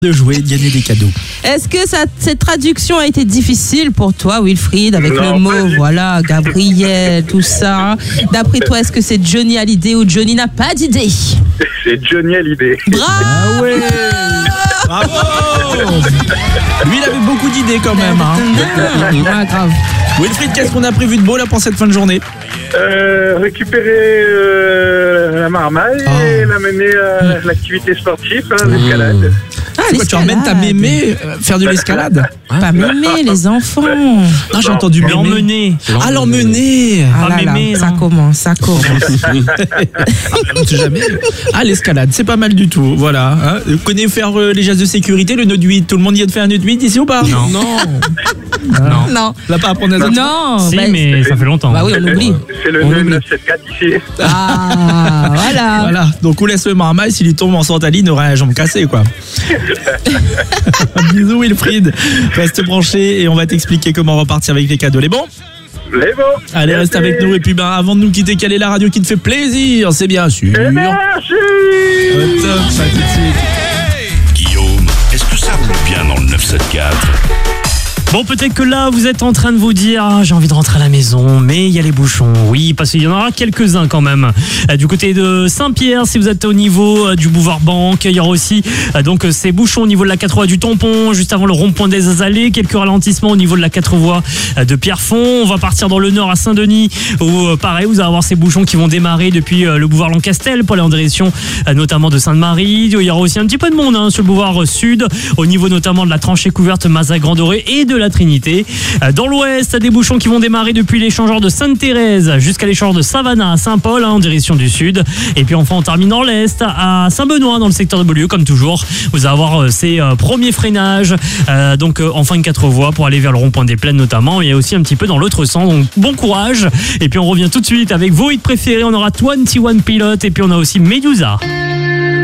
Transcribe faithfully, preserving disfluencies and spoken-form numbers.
de jouer et de gagner des cadeaux. Est-ce que ça, cette traduction a été difficile pour toi, Wilfried, avec Non, le mot, pas du- voilà, Gabriel, tout ça. D'après toi, est-ce que c'est Johnny Hallyday ou Johnny n'a pas d'idée? C'est Johnny Hallyday. Bravo! Ah ouais. Bravo. Lui, il avait beaucoup d'idées quand même. Hein. Ah, grave. Wilfried, qu'est-ce qu'on a prévu de beau là pour cette fin de journée? Euh, récupérer euh, la marmaille Oh. et l'amener à l'activité sportive, hein, l'escalade. Ah, C'est quoi, tu emmènes ta l'escalade. mémé euh, faire de l'escalade? Pas mémé, les enfants. Non, j'ai entendu mémé. L'emmener. Ah, l'emmener. Ah Pas là là, mémé, ça non. commence, ça commence. On sait jamais. Ah, l'escalade, c'est pas mal du tout. Voilà. Hein. Vous connaissez faire euh, les gestes de sécurité, le nœud de huit? Tout le monde y a de faire un nœud de huit ici ou pas? Non. Non. Non. Non, Là, pas apprendre les enfants. non. Si, bah, mais ça fait longtemps. Bah oui, on oublie. C'est le On nœud oublie. neuf sept quatre ici. Ah, voilà. Voilà. Donc, on laisse le marmaille. S'il tombe en santaline, il aura la jambe cassée, quoi. Bisous, Wilfried. Reste branché et on va t'expliquer comment repartir avec les cadeaux. Les bons? Les beaux. Allez, reste avec nous. Et puis, ben, avant de nous quitter, quelle est la radio qui te fait plaisir? C'est bien sûr. Énergie. Au top, à tout de suite. Guillaume, est-ce que ça roule bien dans le neuf sept quatre? Bon, peut-être que là, vous êtes en train de vous dire, ah, j'ai envie de rentrer à la maison, mais il y a les bouchons. Oui, parce qu'il y en aura quelques-uns quand même. Euh, Du côté de Saint-Pierre, si vous êtes au niveau euh, du boulevard Banque, il y aura aussi euh, donc euh, ces bouchons au niveau de la quatre voies du Tampon, juste avant le rond-point des Azalées, quelques ralentissements au niveau de la quatre voies euh, de Pierrefonds. On va partir dans le nord à Saint-Denis, où euh, pareil, vous allez avoir ces bouchons qui vont démarrer depuis euh, le boulevard Lancastel pour aller en direction euh, notamment de Sainte-Marie. Il y aura aussi un petit peu de monde hein, sur le boulevard euh, sud, au niveau notamment de la tranchée couverte Mazas-Grand-Doré et de la Trinité. Euh, Dans l'ouest, des bouchons qui vont démarrer depuis l'échangeur de Sainte-Thérèse jusqu'à l'échangeur de Savannah à Saint-Paul hein, en direction du sud. Et puis enfin on termine dans l'est à Saint-Benoît dans le secteur de Beaulieu comme toujours. Vous allez avoir euh, ces euh, premiers freinages euh, donc euh, en fin de quatre voies pour aller vers le rond-point des Plaines notamment. Il y a aussi un petit peu dans l'autre sens. Donc bon courage. Et puis on revient tout de suite avec vos hits préférés. On aura vingt et un Pilot et puis on a aussi Medusa.